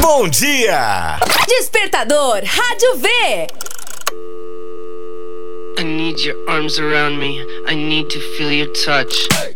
Bom dia! Despertador Rádio V. I need your arms around me. I need to feel your touch.